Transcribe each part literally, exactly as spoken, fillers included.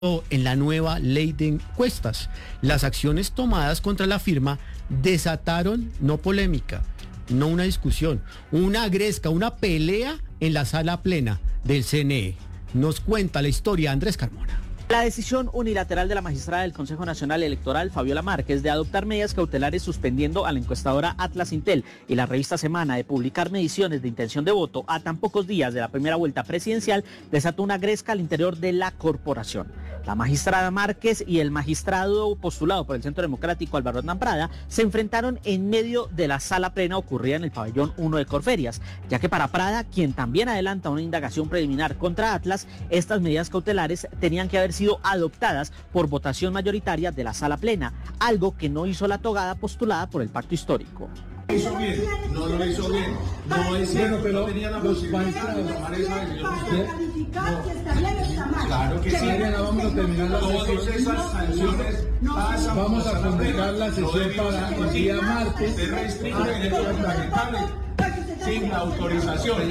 en la nueva ley de encuestas. Las acciones tomadas contra la firma desataron no polémica, no una discusión, una gresca, una pelea en la sala plena del C N E. Nos cuenta la historia Andrés Carmona. La decisión unilateral de la magistrada del Consejo Nacional Electoral, Fabiola Márquez, de adoptar medidas cautelares suspendiendo a la encuestadora Atlas Intel y la revista Semana de publicar mediciones de intención de voto a tan pocos días de la primera vuelta presidencial, desató una gresca al interior de la corporación. La magistrada Márquez y el magistrado postulado por el Centro Democrático, Álvaro Hernán Prada, se enfrentaron en medio de la sala plena ocurrida en el pabellón uno de Corferias, ya que para Prada, quien también adelanta una indagación preliminar contra Atlas, estas medidas cautelares tenían que haber sido sido adoptadas por votación mayoritaria de la sala plena, algo que no hizo la togada postulada por el pacto histórico. Lo hizo bien, no lo hizo bien, no es cierto, pero no tenía la posibilidad de tomar esa decisión. Claro que sí, vamos a terminar la todas esas sanciones pasan. Vamos a convocar la sesión para el día martes. Se restringen derechos fundamentales sin la autorización.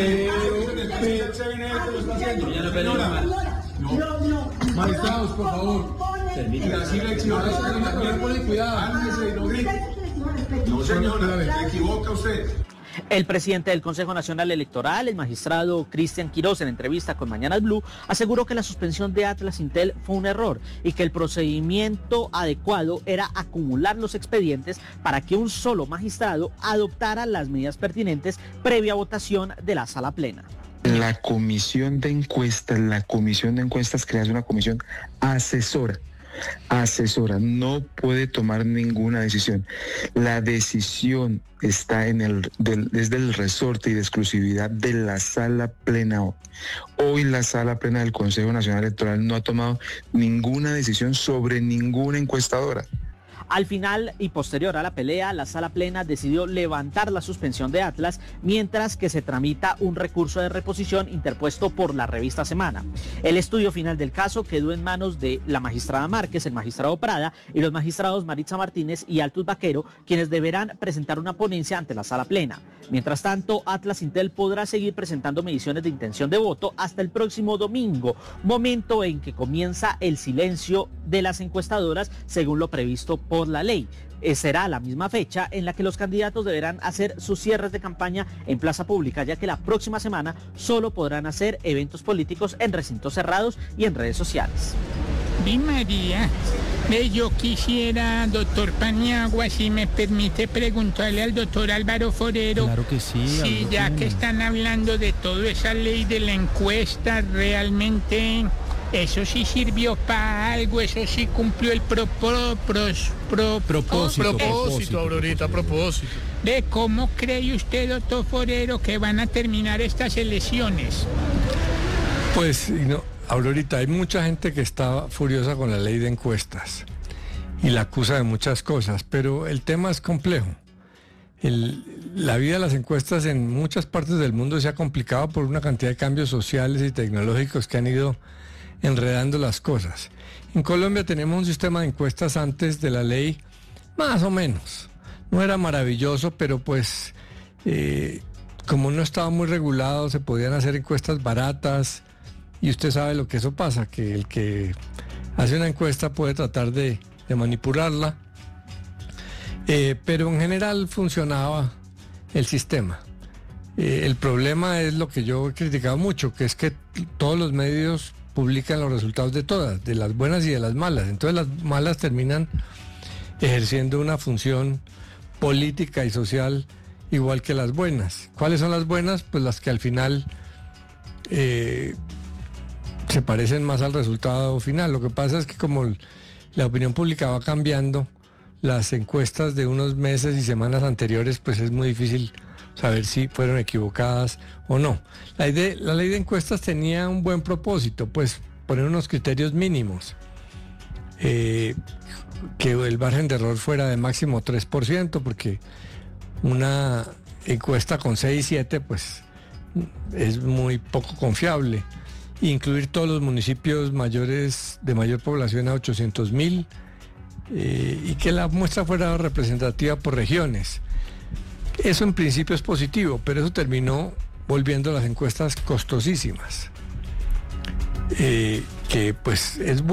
No, no. Magistrados, por favor. Y así le exijo. Cuidado. No, señora, se equivoca usted. El presidente del Consejo Nacional Electoral, el magistrado Cristian Quirós, en entrevista con Mañanas Blue, aseguró que la suspensión de Atlas Intel fue un error y que el procedimiento adecuado era acumular los expedientes para que un solo magistrado adoptara las medidas pertinentes previa votación de la sala plena. La comisión de encuestas, la comisión de encuestas crea una comisión asesora, asesora, no puede tomar ninguna decisión. La decisión está en el, del, desde el resorte y de exclusividad de la sala plena. Hoy la sala plena del Consejo Nacional Electoral no ha tomado ninguna decisión sobre ninguna encuestadora. Al final y posterior a la pelea, la sala plena decidió levantar la suspensión de Atlas, mientras que se tramita un recurso de reposición interpuesto por la revista Semana. El estudio final del caso quedó en manos de la magistrada Márquez, el magistrado Prada y los magistrados Maritza Martínez y Altus Vaquero, quienes deberán presentar una ponencia ante la sala plena. Mientras tanto, Atlas Intel podrá seguir presentando mediciones de intención de voto hasta el próximo domingo, momento en que comienza el silencio de las encuestadoras según lo previsto por la ley. Eh, será la misma fecha en la que los candidatos deberán hacer sus cierres de campaña en plaza pública, ya que la próxima semana solo podrán hacer eventos políticos en recintos cerrados y en redes sociales. Mi María, eh, yo quisiera, doctor Paniagua, si me permite preguntarle al doctor Álvaro Forero. Claro que sí. Si ya que están hablando de toda esa ley de la encuesta, realmente eso sí sirvió para algo, eso sí cumplió el pro, pro, pros, pro, propósito, oh, propósito, Aurorita, propósito. ¿De cómo cree usted, doctor Forero, que van a terminar estas elecciones? Pues, no, Aurorita, hay mucha gente que está furiosa con la ley de encuestas y la acusa de muchas cosas, pero el tema es complejo. El, la vida de las encuestas en muchas partes del mundo se ha complicado por una cantidad de cambios sociales y tecnológicos que han ido enredando las cosas. En Colombia tenemos un sistema de encuestas antes de la ley, más o menos. No era maravilloso, pero pues eh, como no estaba muy regulado, se podían hacer encuestas baratas y usted sabe lo que eso pasa, que el que hace una encuesta puede tratar de, de manipularla, eh, pero en general funcionaba el sistema. Eh, el problema es lo que yo he criticado mucho, que es que todos los medios publican los resultados de todas, de las buenas y de las malas. Entonces las malas terminan ejerciendo una función política y social igual que las buenas. ¿Cuáles son las buenas? Pues las que al final eh, se parecen más al resultado final. Lo que pasa es que como la opinión pública va cambiando, las encuestas de unos meses y semanas anteriores, pues es muy difícil saber si fueron equivocadas o no. La, idea, la ley de encuestas tenía un buen propósito, pues poner unos criterios mínimos, eh, que el margen de error fuera de máximo tres por ciento, porque una encuesta con seis, siete, pues es muy poco confiable. Incluir todos los municipios mayores de mayor población a ochocientos mil, eh, y que la muestra fuera representativa por regiones. Eso en principio es positivo, pero eso terminó volviendo las encuestas costosísimas. Eh, que pues es